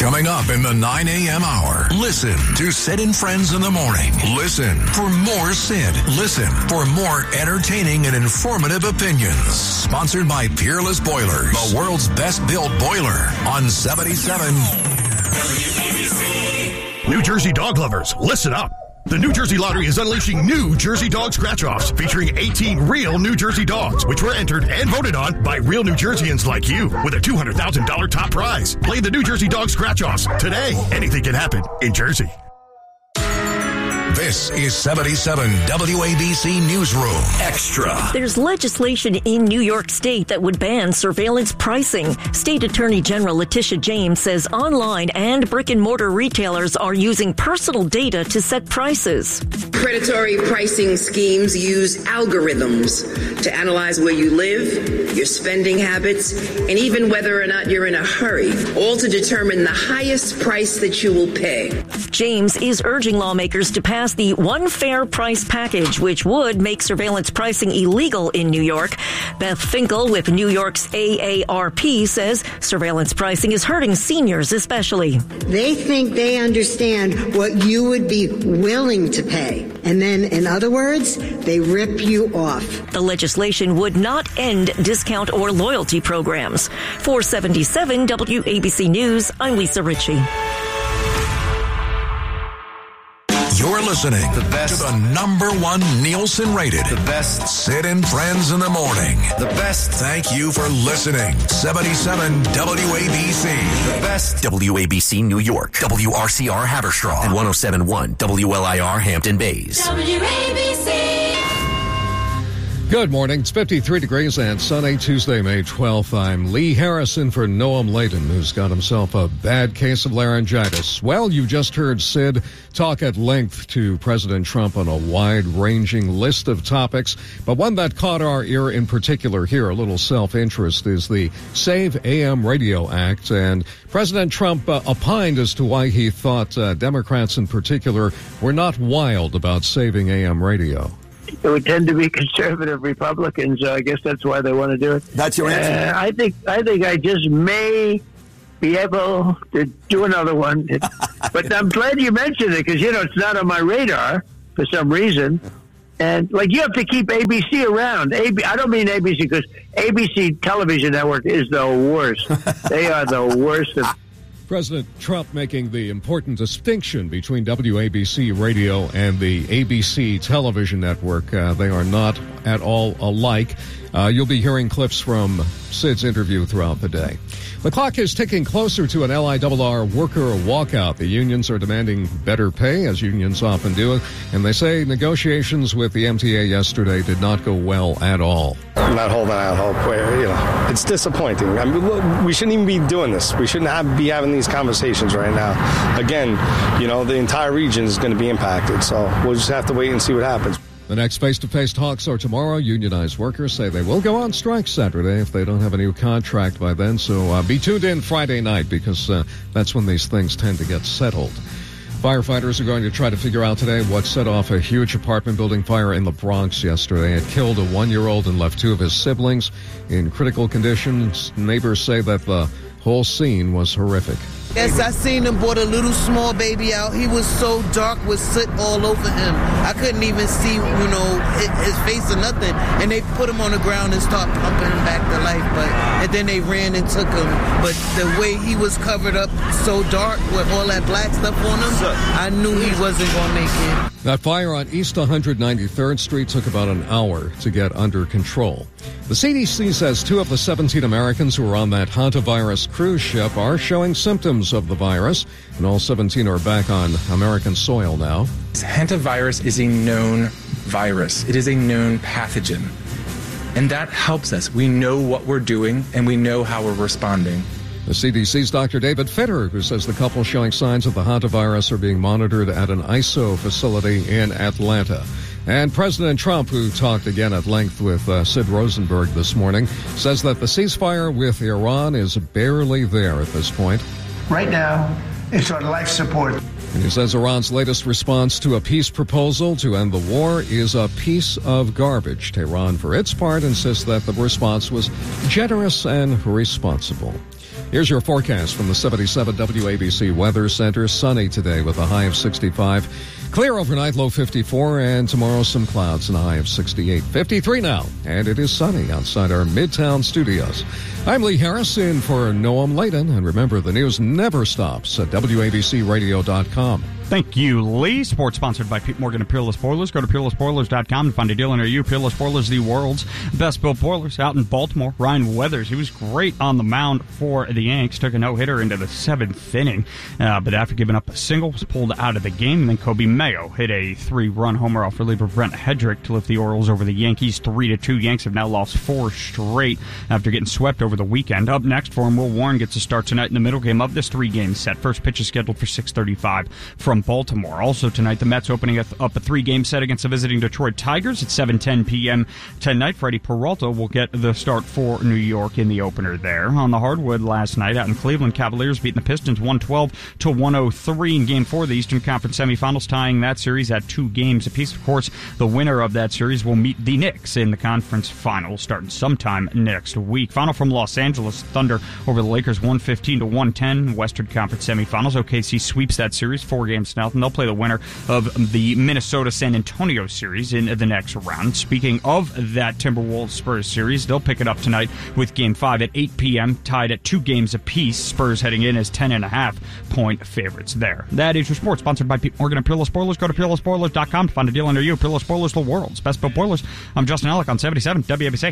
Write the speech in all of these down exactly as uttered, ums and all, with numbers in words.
Coming up in the nine a.m. hour, listen to Sid and Friends in the Morning. Listen for more Sid. Listen for more entertaining and informative opinions. Sponsored by Peerless Boilers, the world's best built boiler on seventy-seven. New Jersey dog lovers, listen up. The New Jersey Lottery is unleashing new Jersey Dog Scratch-Offs featuring eighteen real New Jersey dogs, which were entered and voted on by real New Jerseyans like you with a two hundred thousand dollars top prize. Play the New Jersey Dog Scratch-Offs today. Anything can happen in Jersey. This is seventy-seven W A B C Newsroom Extra. There's legislation in New York State that would ban surveillance pricing. State Attorney General Letitia James says online and brick-and-mortar retailers are using personal data to set prices. Predatory pricing schemes use algorithms to analyze where you live, your spending habits, and even whether or not you're in a hurry, all to determine the highest price that you will pay. James is urging lawmakers to pass the One Fair Price package, which would make surveillance pricing illegal in New York. Beth Finkel with New York's A A R P says surveillance pricing is hurting seniors especially. They think they understand what you would be willing to pay. And then, in other words, they rip you off. The legislation would not end discount or loyalty programs. four seventy-seven W A B C News, I'm Lisa Ritchie. You're listening the best. to the number one Nielsen rated. The best. Sid and Friends in the Morning. The best. Thank you for listening. seventy-seven W A B C. The best. W A B C New York. W R C R Haverstraw. And one oh seven point one W L I R Hampton Bays. W A B C. Good morning. It's fifty-three degrees and sunny Tuesday, May twelfth. I'm Lee Harrison for Noam Layden, who's got himself a bad case of laryngitis. Well, you just heard Sid talk at length to President Trump on a wide-ranging list of topics, but one that caught our ear in particular here, a little self-interest, is the Save A M Radio Act. And President Trump uh, opined as to why he thought uh, Democrats in particular were not wild about saving A M radio. It would tend to be conservative Republicans, so I guess that's why they want to do it. That's your answer. Uh, I think I think I just may be able to do another one. It, but I'm glad you mentioned it because, you know, it's not on my radar for some reason. And, like, you have to keep A B C around. A B, I don't mean A B C because A B C television network is the worst. They are the worst of President Trump making the important distinction between W A B C radio and the A B C television network. Uh, they are not at all alike. Uh, you'll be hearing clips from Sid's interview throughout the day. The clock is ticking closer to an L I R R worker walkout. The unions are demanding better pay, as unions often do, and they say negotiations with the M T A yesterday did not go well at all. I'm not holding out hope. Where, you know, it's disappointing. I mean, we shouldn't even be doing this. We shouldn't have, be having these conversations right now. Again, you know, the entire region is going to be impacted, so we'll just have to wait and see what happens. The next face-to-face talks are tomorrow. Unionized workers say they will go on strike Saturday if they don't have a new contract by then. So uh, be tuned in Friday night because uh, that's when these things tend to get settled. Firefighters are going to try to figure out today what set off a huge apartment building fire in the Bronx yesterday. It killed a one-year-old and left two of his siblings in critical conditions. Neighbors say that the whole scene was horrific. Yes, I seen them brought a little small baby out. He was so dark with soot all over him. I couldn't even see, you know, his face or nothing. And they put him on the ground and start pumping him back to life. But and then they ran and took him. But the way he was covered up so dark with all that black stuff on him, I knew he wasn't going to make it. That fire on East one hundred ninety-third Street took about an hour to get under control. The C D C says two of the seventeen Americans who were on that hantavirus cruise ship are showing symptoms of the virus, and all seventeen are back on American soil now. Hantavirus is a known virus. It is a known pathogen. And that helps us. We know what we're doing, and we know how we're responding. The C D C's Doctor David Fitter, who says the couple showing signs of the hantavirus are being monitored at an I S O facility in Atlanta. And President Trump, who talked again at length with uh, Sid Rosenberg this morning, says that the ceasefire with Iran is barely there at this point. Right now, it's on life support. And he says Iran's latest response to a peace proposal to end the war is a piece of garbage. Tehran, for its part, insists that the response was generous and responsible. Here's your forecast from the seventy-seven W A B C Weather Center. Sunny today with a high of sixty-five. Clear overnight, low fifty-four, and tomorrow some clouds and a high of sixty-eight. fifty-three now, and it is sunny outside our Midtown studios. I'm Lee Harris in for Noam Layden, and remember, the news never stops at W A B C radio dot com. Thank you, Lee. Sports sponsored by Pete Morgan and Peerless Boilers. Go to peerless boilers dot com and find a dealer near you. Peerless Boilers, the world's best built boilers out in Baltimore. Ryan Weathers, he was great on the mound for the Yanks. Took a no-hitter into the seventh inning, uh, but after giving up a single, was pulled out of the game. And then Kobe Mayo hit a three-run homer off reliever Brent Hedrick to lift the Orioles over the Yankees three to two. Yanks have now lost four straight after getting swept over the weekend. Up next for him, Will Warren gets a start tonight in the middle game of this three-game set. First pitch is scheduled for six thirty-five from Baltimore. Also tonight, the Mets opening up a three-game set against the visiting Detroit Tigers at seven ten p.m. tonight. Freddie Peralta will get the start for New York in the opener there. On the hardwood last night out in Cleveland, Cavaliers beating the Pistons one twelve to one oh three in Game four of the Eastern Conference semifinals, tying that series at two games apiece. Of course, the winner of that series will meet the Knicks in the conference finals starting sometime next week. Final from Los Angeles, Thunder over the Lakers one fifteen to one ten, Western Conference semifinals. O K C sweeps that series four games to nothing. They'll play the winner of the Minnesota-San Antonio series in the next round. Speaking of that Timberwolves-Spurs series, they'll pick it up tonight with Game five at eight p.m., tied at two games apiece. Spurs heading in as ten and a half point favorites there. That is your sports, sponsored by Pete Morgan and Peerless Boilers. Go to peerless boilers dot com to find a deal near you. Peerless Boilers, the world's best built boilers. I'm Justin Alec on seventy-seven W A B C.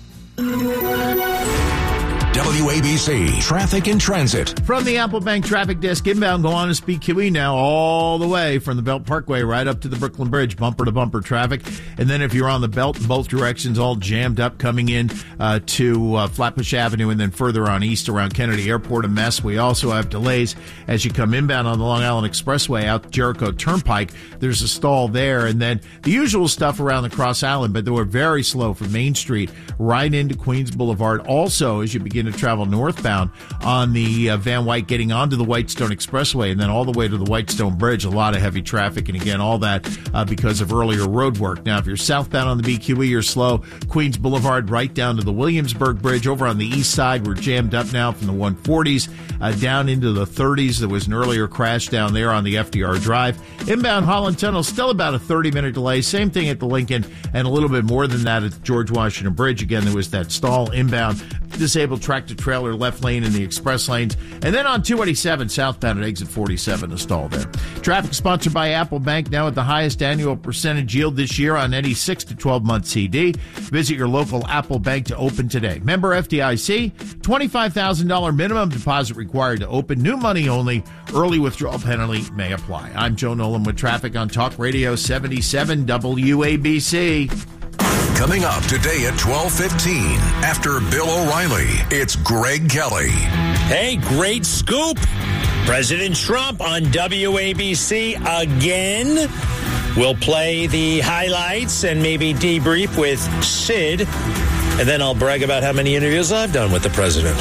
W A B C Traffic and Transit. From the Apple Bank Traffic Desk, inbound Gowanus B Q E now all the way from the Belt Parkway right up to the Brooklyn Bridge, bumper-to-bumper traffic. And then if you're on the Belt in both directions, all jammed up coming in uh, to uh, Flatbush Avenue and then further on east around Kennedy Airport, a mess. We also have delays as you come inbound on the Long Island Expressway out Jericho Turnpike. There's a stall there. And then the usual stuff around the Cross Island, but they were very slow from Main Street right into Queens Boulevard. Also, as you begin to travel northbound on the uh, Van Wyck getting onto the Whitestone Expressway and then all the way to the Whitestone Bridge, a lot of heavy traffic, and again, all that uh, because of earlier road work. Now, if you're southbound on the B Q E, you're slow. Queens Boulevard right down to the Williamsburg Bridge. Over on the east side, we're jammed up now from the one forties uh, down into the thirties. There was an earlier crash down there on the F D R Drive. Inbound Holland Tunnel, still about a thirty-minute delay. Same thing at the Lincoln, and a little bit more than that at the George Washington Bridge. Again, there was that stall inbound. Disabled tractor-trailer left lane in the express lanes. And then on two eighty-seven southbound at exit forty-seven, a stall there. Traffic sponsored by Apple Bank, now at the highest annual percentage yield this year on any six to twelve month C D. Visit your local Apple Bank to open today. Member F D I C, twenty-five thousand dollars minimum deposit required to open. New money only. Early withdrawal penalty may apply. I'm Joe Nolan with traffic on Talk Radio seventy-seven W A B C. Coming up today at twelve fifteen, after Bill O'Reilly, it's Greg Kelly. Hey, great scoop. President Trump on W A B C again. We'll play the highlights and maybe debrief with Sid. And then I'll brag about how many interviews I've done with the president.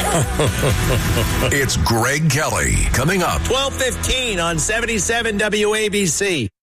It's Greg Kelly. Coming up. twelve fifteen on seventy-seven W A B C.